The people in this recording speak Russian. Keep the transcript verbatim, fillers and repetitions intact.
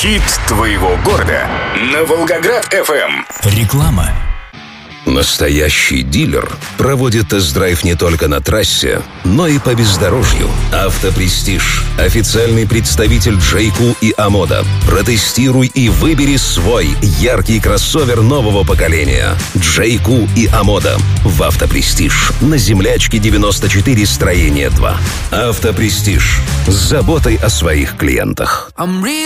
Хит твоего города на Волгоград эф эм. Реклама. Настоящий дилер проводит тест-драйв не только на трассе, но и по бездорожью. Автопрестиж. Официальный представитель Джейку и Амода. Протестируй и выбери свой яркий кроссовер нового поколения. Джейку и Амода. В Автопрестиж. На Землячке девяносто четыре, строение два. Автопрестиж. С заботой о своих клиентах.